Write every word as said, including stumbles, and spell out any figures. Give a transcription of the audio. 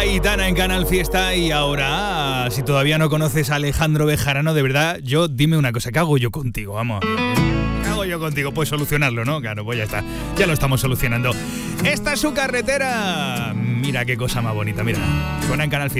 Aitana en Canal Fiesta. Y ahora, si todavía no conoces a Alejandro Bejarano, de verdad, yo dime una cosa, ¿qué hago yo contigo? Vamos, ¿qué hago yo contigo? Pues solucionarlo, ¿no? Claro, pues ya está, ya lo estamos solucionando. Esta es su carretera. Mira qué cosa más bonita, mira. Suena en Canal Fiesta.